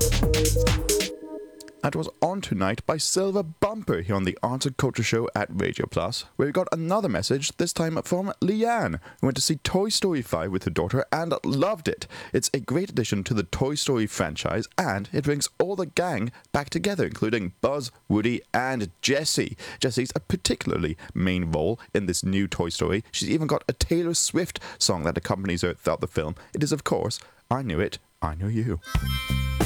That was On Tonight by Silver Bumper here on the Arts and Culture Show at Radio Plus, where we got another message, this time from Leanne, who went to see Toy Story 5 with her daughter and loved it. It's a great addition to the Toy Story franchise, and it brings all the gang back together, including Buzz, Woody, and Jessie. Jessie's a particularly main role in this new Toy Story. She's even got a Taylor Swift song that accompanies her throughout the film. It is, of course, I Knew It, I Know You.